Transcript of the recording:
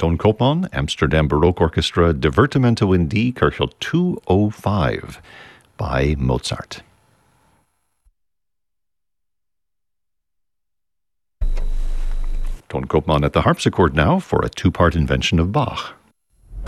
Toon Koopman, Amsterdam Baroque Orchestra, Divertimento in D, Kerchel 205 by Mozart. Toon Koopman at the harpsichord now for a two-part invention of Bach.